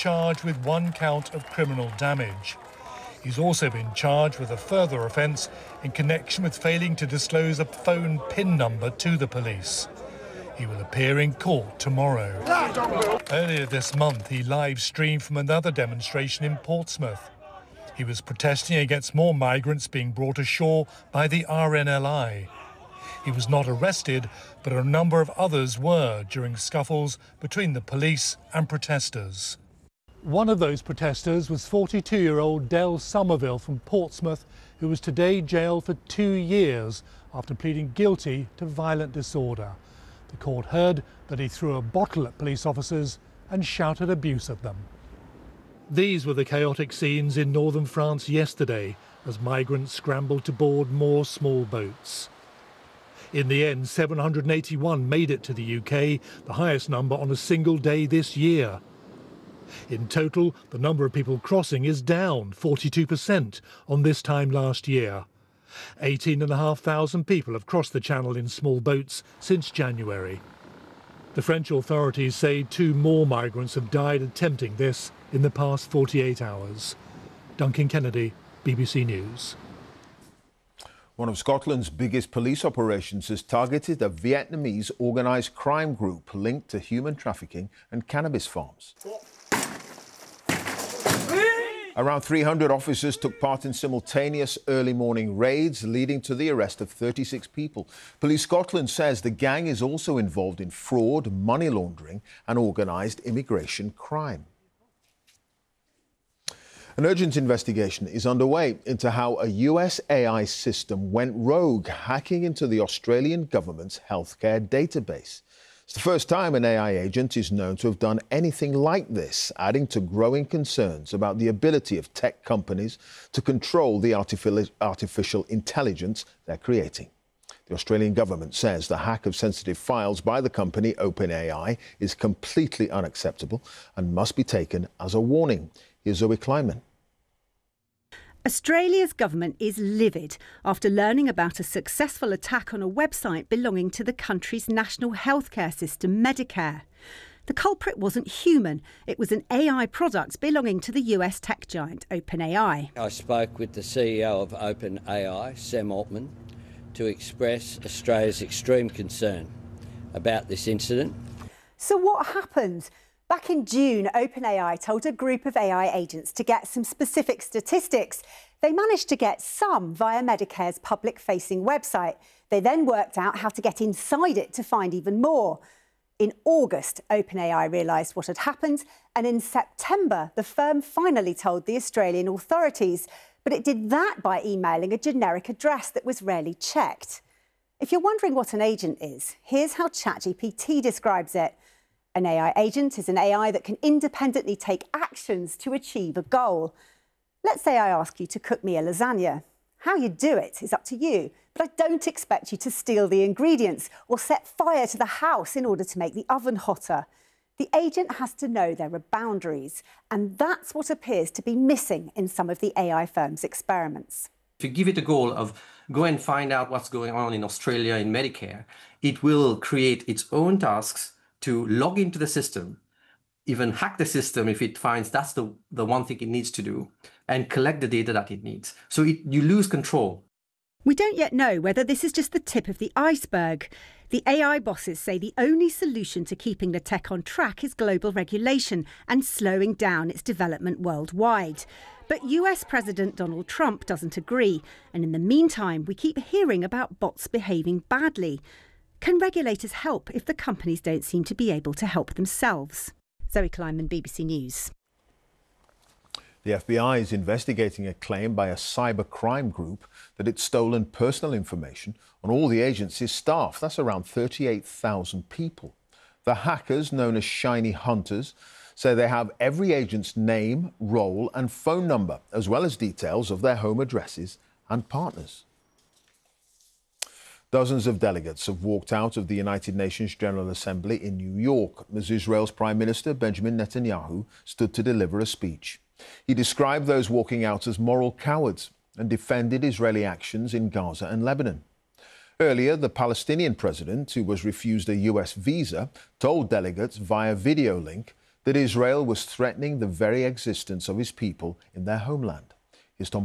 charged with 1 count of criminal damage. He's also been charged with a further offence in connection with failing to disclose a phone PIN number to the police. He will appear in court tomorrow. Earlier this month, he live-streamed from another demonstration in Portsmouth. He was protesting against more migrants being brought ashore by the RNLI. He was not arrested, but a number of others were during scuffles between the police and protesters. One of those protesters was 42-year-old Del Somerville from Portsmouth, who was today jailed for 2 years after pleading guilty to violent disorder. The court heard that he threw a bottle at police officers and shouted abuse at them. These were the chaotic scenes in northern France yesterday as migrants scrambled to board more small boats. In the end, 781 made it to the UK, the highest number on a single day this year. In total, the number of people crossing is down 42% on this time last year. 18,500 people have crossed the Channel in small boats since January. The French authorities say 2 more migrants have died attempting this in the past 48 hours. Duncan Kennedy, BBC News. One of Scotland's biggest police operations has targeted a Vietnamese organised crime group linked to human trafficking and cannabis farms. Around 300 officers took part in simultaneous early morning raids, leading to the arrest of 36 people. Police Scotland says the gang is also involved in fraud, money laundering and organised immigration crime. An urgent investigation is underway into how a US AI system went rogue, hacking into the Australian government's healthcare database. It's the first time an AI agent is known to have done anything like this, adding to growing concerns about the ability of tech companies to control the artificial intelligence they're creating. The Australian government says the hack of sensitive files by the company OpenAI is completely unacceptable and must be taken as a warning. Here's Zoe Kleinman. Australia's government is livid after learning about a successful attack on a website belonging to the country's national healthcare system, Medicare. The culprit wasn't human. It was an AI product belonging to the US tech giant OpenAI. I spoke with the CEO of OpenAI, Sam Altman, to express Australia's extreme concern about this incident. So what happened? Back in June, OpenAI told a group of AI agents to get some specific statistics. They managed to get some via Medicare's public-facing website. They then worked out how to get inside it to find even more. In August, OpenAI realised what had happened, and in September, the firm finally told the Australian authorities. But it did that by emailing a generic address that was rarely checked. If you're wondering what an agent is, here's how ChatGPT describes it. An AI agent is an AI that can independently take actions to achieve a goal. Let's say I ask you to cook me a lasagna. How you do it is up to you, but I don't expect you to steal the ingredients or set fire to the house in order to make the oven hotter. The agent has to know there are boundaries, and that's what appears to be missing in some of the AI firms' experiments. If you give it a goal of go and find out what's going on in Australia in Medicare, it will create its own tasks to log into the system, even hack the system if it finds that's the one thing it needs to do, and collect the data that it needs. So you lose control. We don't yet know whether this is just the tip of the iceberg. The AI bosses say the only solution to keeping the tech on track is global regulation and slowing down its development worldwide. But US President Donald Trump doesn't agree. And in the meantime, we keep hearing about bots behaving badly. Can regulators help if the companies don't seem to be able to help themselves? Zoe Kleinman, BBC News. The FBI is investigating a claim by a cybercrime group that it's stolen personal information on all the agency's staff. That's around 38,000 people. The hackers, known as Shiny Hunters, say they have every agent's name, role and phone number, as well as details of their home addresses and partners. Dozens of delegates have walked out of the United Nations General Assembly in New York as Israel's Prime Minister Benjamin Netanyahu stood to deliver a speech. He described those walking out as moral cowards and defended Israeli actions in Gaza and Lebanon. Earlier, the Palestinian president, who was refused a US visa, told delegates via video link that Israel was threatening the very existence of his people in their homeland. Here's Tom